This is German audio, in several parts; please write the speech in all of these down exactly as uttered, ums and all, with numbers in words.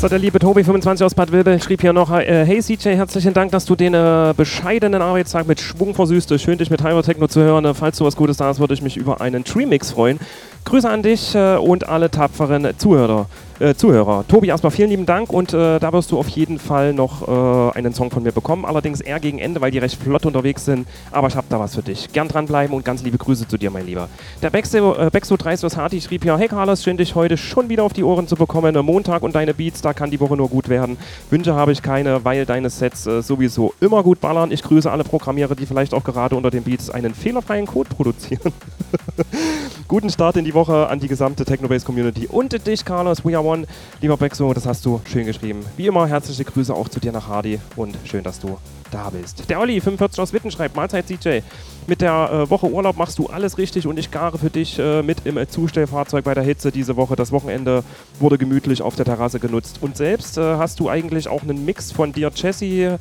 So, der liebe Tobi fünfundzwanzig aus Bad Vilbel schrieb hier noch, äh, hey C J, herzlichen Dank, dass du den äh, bescheidenen Arbeitstag mit Schwung versüßt. Schön, dich mit Hyper Techno zu hören. Äh, falls du was Gutes da hast, würde ich mich über einen Tremix freuen. Grüße an dich äh, und alle tapferen Zuhörer. Äh, Zuhörer. Tobi, erstmal vielen lieben Dank und äh, da wirst du auf jeden Fall noch äh, einen Song von mir bekommen. Allerdings eher gegen Ende, weil die recht flott unterwegs sind. Aber ich habe da was für dich. Gern dranbleiben und ganz liebe Grüße zu dir, mein Lieber. Der Bexo äh, Bexo dreist Hati schrieb hier, hey Carlos, schön dich heute schon wieder auf die Ohren zu bekommen. Montag und deine Beats, da kann die Woche nur gut werden. Wünsche habe ich keine, weil deine Sets äh, sowieso immer gut ballern. Ich grüße alle Programmierer, die vielleicht auch gerade unter den Beats einen fehlerfreien Code produzieren. Guten Start in die Woche an die gesamte Technobase-Community und dich, Carlos. We are one. Lieber Bexo, das hast du schön geschrieben. Wie immer, herzliche Grüße auch zu dir nach Hardy und schön, dass du da bist. Der Olli, fünfundvierzig aus Witten, schreibt, Mahlzeit C J. Mit der äh, Woche Urlaub machst du alles richtig und ich gare für dich äh, mit im äh, Zustellfahrzeug bei der Hitze diese Woche. Das Wochenende wurde gemütlich auf der Terrasse genutzt. Und selbst äh, hast du eigentlich auch einen Mix von dir, Jessie,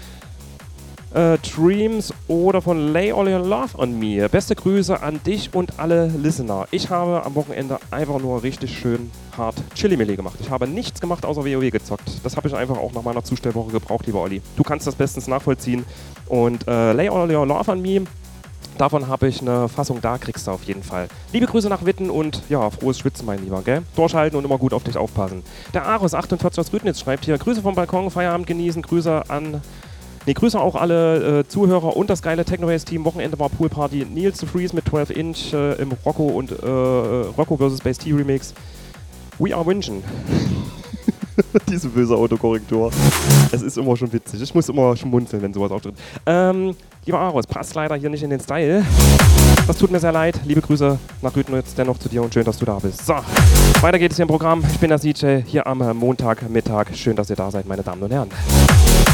Äh, Dreams oder von Lay All Your Love on Me. Beste Grüße an dich und alle Listener. Ich habe am Wochenende einfach nur richtig schön hart Chili-Milli gemacht. Ich habe nichts gemacht, außer WoW gezockt. Das habe ich einfach auch nach meiner Zustellwoche gebraucht, lieber Olli. Du kannst das bestens nachvollziehen. Und äh, Lay All Your Love on Me, davon habe ich eine Fassung da, kriegst du auf jeden Fall. Liebe Grüße nach Witten und ja, frohes Schwitzen, mein Lieber, gell? Durchhalten und immer gut auf dich aufpassen. Der Aros, achtundvierzig aus Rüdnitz, schreibt hier, Grüße vom Balkon, Feierabend genießen, Grüße an... Ne, Grüße auch alle äh, Zuhörer und das geile Technobase-Team. Wochenende war Poolparty. Nils the Freeze mit zwölf Inch äh, im Rocco und äh, Rocco versus. Bass T Remix. We are Wünschen. Diese böse Autokorrektur. Es ist immer schon witzig. Ich muss immer schmunzeln, wenn sowas auftritt. Ähm, lieber Aros, passt leider hier nicht in den Style. Das tut mir sehr leid. Liebe Grüße nach Rüdnitz dennoch zu dir und schön, dass du da bist. So, weiter geht es hier im Programm. Ich bin der C J hier am Montagmittag. Schön, dass ihr da seid, meine Damen und Herren.